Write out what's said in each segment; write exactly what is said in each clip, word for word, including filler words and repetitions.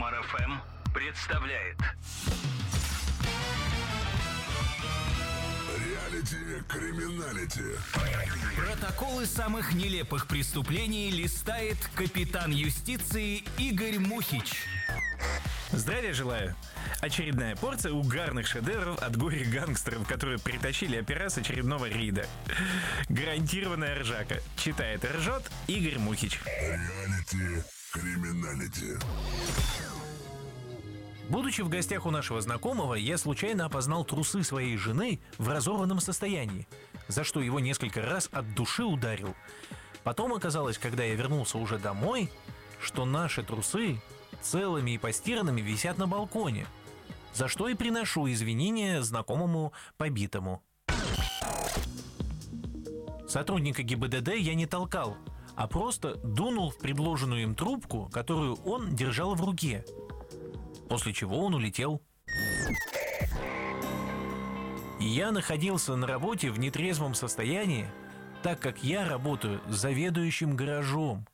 Юмор эф эм представляет Реалити-криминалити. Протоколы самых нелепых преступлений листает капитан юстиции Игорь Мухич. Здравия желаю. Очередная порция угарных шедевров от горе-гангстеров, которые притащили опера с очередного рейда. Гарантированная ржака. Читает и ржет Игорь Мухич. Реалити-криминалити. Будучи в гостях у нашего знакомого, я случайно опознал трусы своей жены в разорванном состоянии, за что его несколько раз от души ударил. Потом оказалось, когда я вернулся уже домой, что наши трусы целыми и постиранными висят на балконе, за что и приношу извинения знакомому побитому. Сотрудника ГИБДД я не толкал, а просто дунул в предложенную им трубку, которую он держал в руке, после чего он улетел. Я находился на работе в нетрезвом состоянии, так как я работаю заведующим гаражом.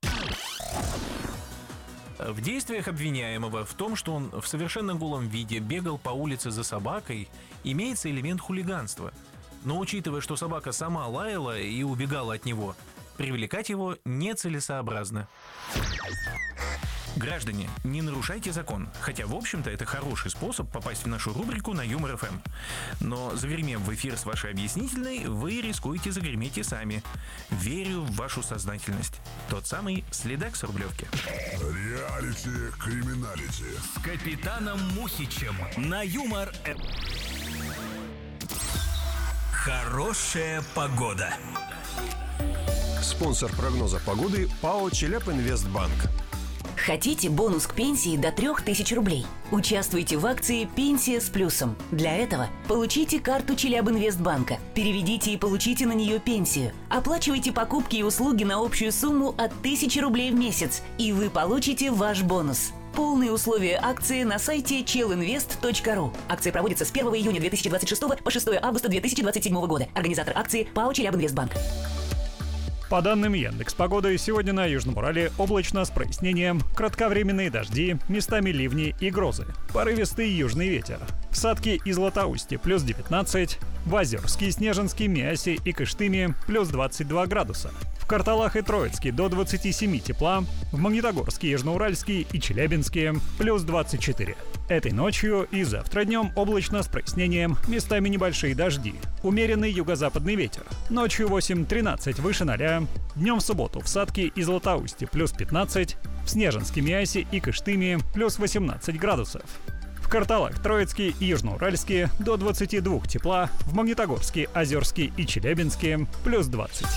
В действиях обвиняемого в том, что он в совершенно голом виде бегал по улице за собакой, имеется элемент хулиганства. Но учитывая, что собака сама лаяла и убегала от него, привлекать его нецелесообразно. Граждане, не нарушайте закон, хотя, в общем-то, это хороший способ попасть в нашу рубрику на Юмор эф эм. Но, загремев в эфир с вашей объяснительной, вы рискуете загреметь и сами. Верю в вашу сознательность. Тот самый следак с Рублевки. Реалити-криминалити. С капитаном Мухичем на Юмор эф эм. Хорошая погода. Спонсор прогноза погоды ПАО «Челябинвестбанк». Хотите бонус к пенсии до трех тысяч рублей? Участвуйте в акции «Пенсия с плюсом». Для этого получите карту Челябинвестбанка, переведите и получите на нее пенсию. Оплачивайте покупки и услуги на общую сумму от тысячи рублей в месяц, и вы получите ваш бонус. Полные условия акции на сайте челинвест точка ру. Акция проводится с первого июня две тысячи двадцать шестого по шестого августа две тысячи двадцать седьмого года. Организатор акции ПАО «Челябинвестбанк». По данным Яндекс.Погоды, сегодня на Южном Урале облачно с прояснением, кратковременные дожди, местами ливни и грозы. Порывистый южный ветер. В Сатке и Златоусте плюс девятнадцать, в Озерске, Снежинске, Миасе и Кыштыме плюс двадцать два градуса. В Карталах и Троицке до двадцати семи тепла, в Магнитогорске, Южноуральске и Челябинске плюс двадцать четыре. Этой ночью и завтра днем облачно с прояснением, местами небольшие дожди. Умеренный юго-западный ветер. Ночью восемь-тринадцать выше ноля. Днем в субботу в Сатке и Златоусте плюс пятнадцать, в Снежинске, Миасе и Кыштыме плюс восемнадцать градусов. В Карталах, Троицке и Южноуральске до двадцати двух тепла, в Магнитогорске, Озерске и Челябинске плюс двадцать.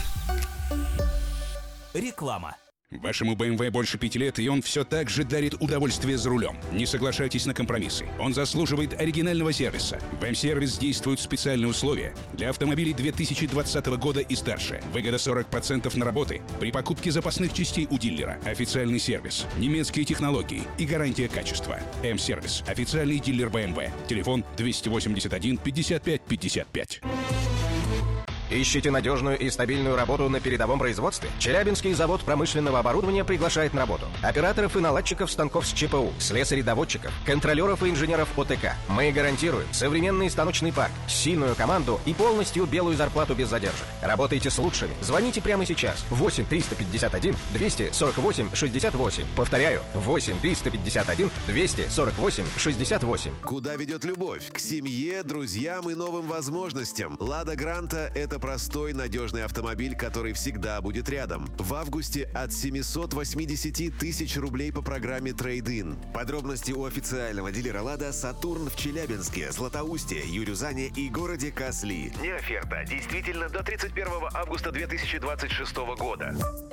Реклама. Вашему бэ эм вэ больше пяти лет, и он все так же дарит удовольствие за рулем. Не соглашайтесь на компромиссы. Он заслуживает оригинального сервиса. В М-сервис действуют специальные условия для автомобилей две тысячи двадцатого года и старше. Выгода сорок процентов на работы при покупке запасных частей у дилера. Официальный сервис, немецкие технологии и гарантия качества. М-сервис. Официальный дилер бэ эм вэ. Телефон двести восемьдесят один пятьдесят пять пятьдесят пять. Ищете надежную и стабильную работу на передовом производстве? Челябинский завод промышленного оборудования приглашает на работу операторов и наладчиков станков с ЧПУ, слесарей-доводчиков, контролеров и инженеров о тэ ка. Мы гарантируем современный станочный парк, сильную команду и полностью белую зарплату без задержек. Работайте с лучшими. Звоните прямо сейчас. восемь триста пятьдесят один двести сорок восемь шестьдесят восемь. Повторяю, восемь триста пятьдесят один двести сорок восемь шестьдесят восемь. Куда ведет любовь? К семье, друзьям и новым возможностям. «Лада Гранта» — это простой, надежный автомобиль, который всегда будет рядом. В августе от семисот восьмидесяти тысяч рублей по программе «Трейд-ин». Подробности у официального дилера «Лада» «Сатурн» в Челябинске, Златоусте, Юрюзане и городе Касли. Не оферта. Действительно до тридцать первого августа две тысячи двадцать шестого года.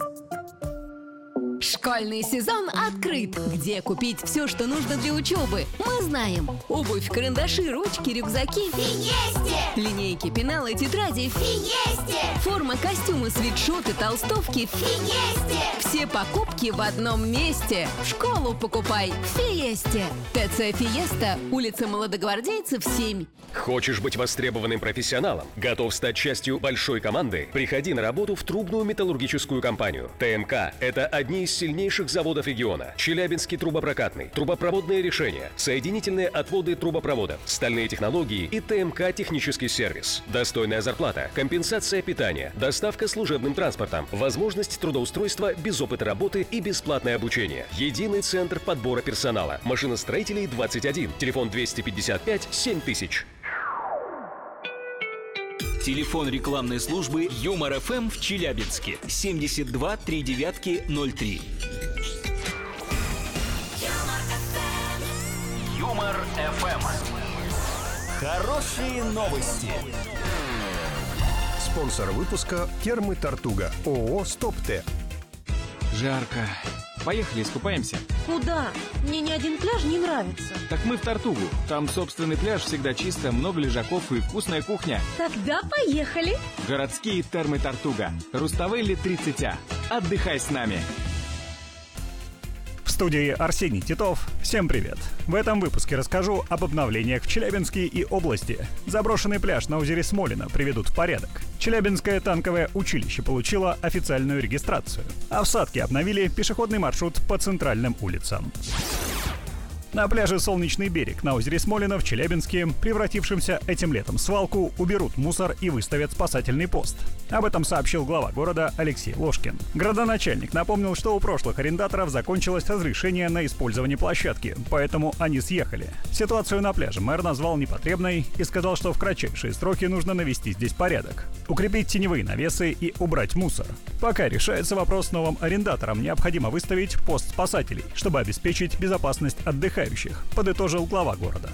Школьный сезон открыт. Где купить все, что нужно для учебы? Мы знаем. Обувь, карандаши, ручки, рюкзаки. Фиесте! Линейки, пеналы, тетради. Фиесте! Форма, костюмы, свитшоты, толстовки. Фиесте! Все покупки в одном месте. В школу покупай. Фиесте! ТЦ «Фиеста», улица Молодогвардейцев, семь. Хочешь быть востребованным профессионалом? Готов стать частью большой команды? Приходи на работу в трубную металлургическую компанию. тэ эм ка – это одни из сильнейших сильнейших заводов региона. Челябинский трубопрокатный, трубопроводные решения, соединительные отводы трубопроводов, стальные технологии и ТМК технический сервис. Достойная зарплата, компенсация питания, доставка служебным транспортом, возможность трудоустройства без опыта работы и бесплатное обучение. Единый центр подбора персонала. Машиностроителей двадцать один. Телефон двести пятьдесят пять семь тысяч. Телефон рекламной службы Юмор эф эм в Челябинске семьдесят два три девятки ноль три. Юмор эф эм. Хорошие новости. Спонсор выпуска «Термы Тартуга». ООО «Стоп-Т». Жарко. Поехали, искупаемся. Куда? Мне ни один пляж не нравится. Так мы в Тартугу. Там собственный пляж, всегда чисто, много лежаков и вкусная кухня. Тогда поехали. Городские термы Тартуга. Руставели тридцать А. Отдыхай с нами. В студии Арсений Титов. Всем привет. В этом выпуске расскажу об обновлениях в Челябинске и области. Заброшенный пляж на озере Смолино приведут в порядок. Челябинское танковое училище получило официальную регистрацию. А в Садке обновили пешеходный маршрут по центральным улицам. На пляже «Солнечный берег» на озере Смолино в Челябинске, превратившемся этим летом в свалку, уберут мусор и выставят спасательный пост. Об этом сообщил глава города Алексей Ложкин. Градоначальник напомнил, что у прошлых арендаторов закончилось разрешение на использование площадки, поэтому они съехали. Ситуацию на пляже мэр назвал непотребной и сказал, что в кратчайшие сроки нужно навести здесь порядок, укрепить теневые навесы и убрать мусор. Пока решается вопрос с новым арендатором, необходимо выставить пост спасателей, чтобы обеспечить безопасность отдыхающих, подытожил глава города.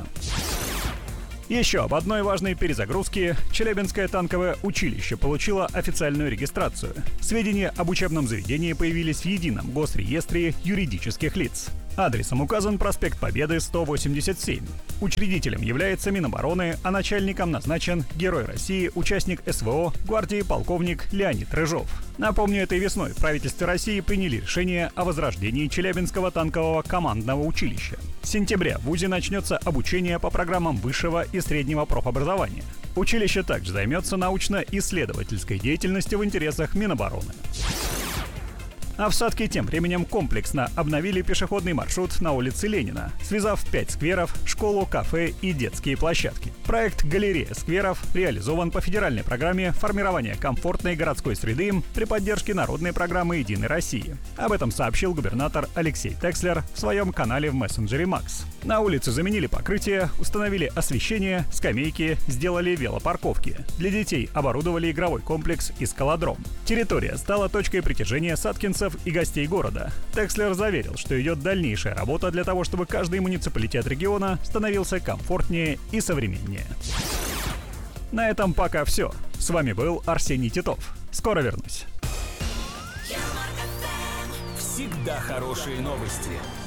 Еще об одной важной перезагрузке. Челябинское танковое училище получило официальную регистрацию. Сведения об учебном заведении появились в едином госреестре юридических лиц. Адресом указан проспект Победы, сто восемьдесят семь. Учредителем является Минобороны, а начальником назначен Герой России, участник СВО, гвардии полковник Леонид Рыжов. Напомню, этой весной в правительстве России приняли решение о возрождении Челябинского танкового командного училища. С сентября в ВУЗе начнется обучение по программам высшего и среднего профобразования. Училище также займется научно-исследовательской деятельностью в интересах Минобороны. А в Садке тем временем комплексно обновили пешеходный маршрут на улице Ленина, связав пять скверов, школу, кафе и детские площадки. Проект «Галерея скверов» реализован по федеральной программе формирования комфортной городской среды при поддержке народной программы «Единой России». Об этом сообщил губернатор Алексей Текслер в своем канале в мессенджере Макс. На улице заменили покрытие, установили освещение, скамейки, сделали велопарковки. Для детей оборудовали игровой комплекс и скалодром. Территория стала точкой притяжения садкинцев и гостей города. Текслер заверил, что идет дальнейшая работа для того, чтобы каждый муниципалитет региона становился комфортнее и современнее. На этом пока все. С вами был Арсений Титов. Скоро вернусь. Всегда хорошие новости.